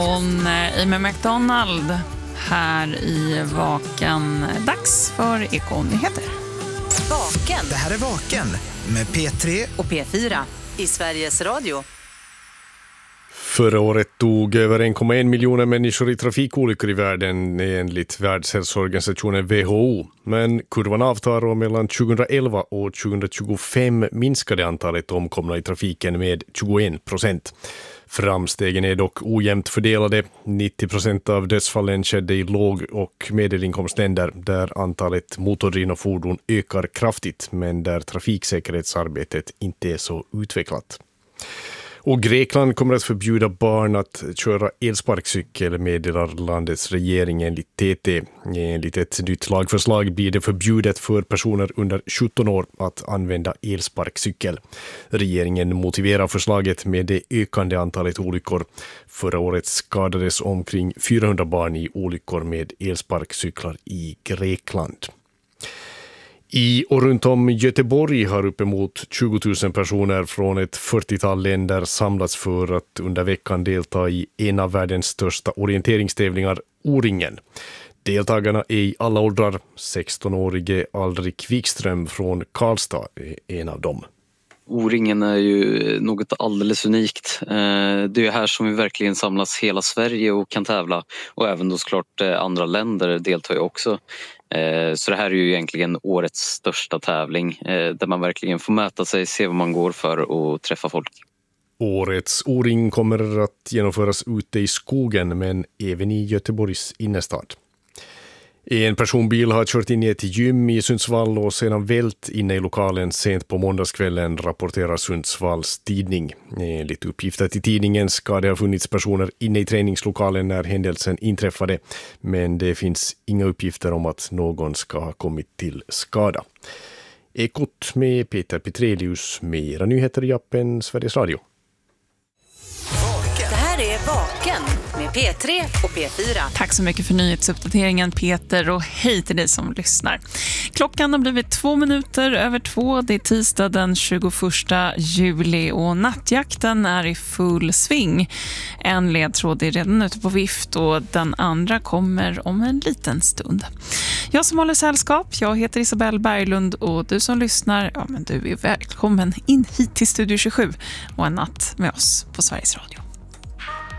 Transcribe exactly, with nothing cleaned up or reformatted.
Hon är med McDonald här i Vaken. Dags för Ekonyheter. Vaken. Det här är Vaken med P tre och P fyra i Sveriges Radio. Förra året dog över en komma en miljoner människor i trafikolyckor i världen enligt Världshälsoorganisationen W H O. Men kurvan avtar och mellan tjugoelva och tjugotjugofem minskade antalet omkomna i trafiken med tjugoen procent. Framstegen är dock ojämnt fördelade. nittio procent av dödsfallen skedde i låg- och medelinkomstländer där antalet motordrivna fordon ökar kraftigt men där trafiksäkerhetsarbetet inte är så utvecklat. Och Grekland kommer att förbjuda barn att köra elsparkcykel, meddelar landets regering enligt T T. Enligt ett nytt lagförslag blir det förbjudet för personer under sjutton år att använda elsparkcykel. Regeringen motiverar förslaget med det ökande antalet olyckor. Förra året skadades omkring fyrahundra barn i olyckor med elsparkcyklar i Grekland. I och runt om Göteborg har uppemot tjugo tusen personer från ett fyrtiotal länder samlats för att under veckan delta i en av världens största orienteringstävlingar, O-ringen. Deltagarna är i alla åldrar. sexton-årige Alrik Wikström från Karlstad är en av dem. O-ringen är ju något alldeles unikt. Det är här som vi verkligen samlas hela Sverige och kan tävla. Och även då såklart andra länder deltar ju också. Så det här är ju egentligen årets största tävling där man verkligen får möta sig, se vad man går för och träffa folk. Årets O-ring kommer att genomföras ute i skogen men även i Göteborgs innerstad. En personbil har kört in i ett gym i Sundsvall och sedan vält inne i lokalen sent på måndagskvällen, rapporterar Sundsvalls tidning. Enligt uppgifter till tidningen ska det ha funnits personer inne i träningslokalen när händelsen inträffade, men det finns inga uppgifter om att någon ska ha kommit till skada. Ekot med Peter Petrelius med era nyheter i appen Sveriges Radio. Det här är Vaken med P tre och P fyra. Tack så mycket för nyhetsuppdateringen, Peter, och hej till dig som lyssnar. Klockan har blivit två minuter över två. Det är tisdag den tjugoförsta juli och nattjakten är i full sving. En ledtråd är redan ute på vift och den andra kommer om en liten stund. Jag som håller sällskap, jag heter Isabelle Berglund och du som lyssnar, ja men du är välkommen in hit till Studio tjugosju och en natt med oss på Sveriges Radio.